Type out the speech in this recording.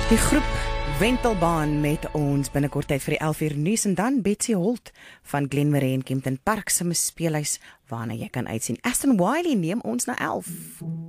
Die groep Wentelbaan met ons binnekort tyd vir die 11 uur nuus en dan Betsy Holt van Glenmarais en Kempton Park se speelhuis waarna jy kan uitsien. Aston Wiley neem ons na 11.